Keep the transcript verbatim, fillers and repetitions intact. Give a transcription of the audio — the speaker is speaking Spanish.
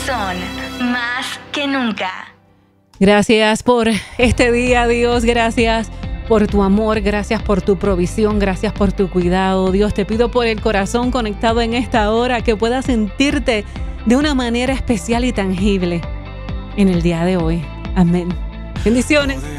corazón, más que nunca. Gracias por este día, Dios. Gracias por tu amor, gracias por tu provisión, gracias por tu cuidado. Dios, te pido por el corazón conectado en esta hora que puedas sentirte de una manera especial y tangible en el día de hoy. Amén. Bendiciones.